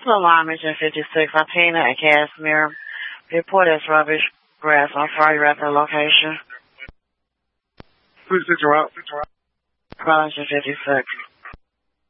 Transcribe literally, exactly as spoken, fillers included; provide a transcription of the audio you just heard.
Line Mission fifty-six, Latina and Casimir. Report as rubbish grass on Friday at the location. Please interrupt. Line Mission fifty-six.